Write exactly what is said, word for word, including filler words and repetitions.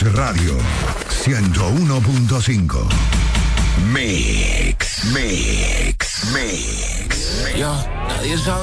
Radio ciento uno punto cinco. Mix, mix, mix. Yo, nadie sabe